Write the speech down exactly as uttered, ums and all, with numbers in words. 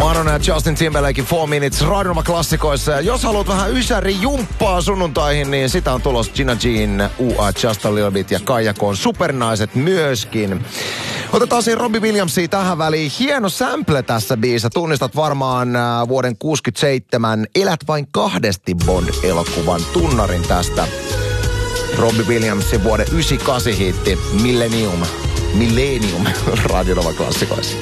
Madonna ja Justin Timberlakein Four Minutes Radionova klassikoissa. Ja jos haluat vähän ysäri jumppaa sunnuntaihin, niin sitä on tulossa Gina Jean, U A Just a Little Bit ja Kaija K:n Supernaiset myöskin. Otetaan siinä Robbie Williamsia tähän väliin. Hieno sample tässä biisissä. Tunnistat varmaan äh, vuoden kuusikymmentäseitsemän Elät vain kahdesti Bond-elokuvan tunnarin tästä. Robbie Williamsin vuoden yhdeksänkymmentäkahdeksan hitti Millennium. Millennium Radionova klassikoissa.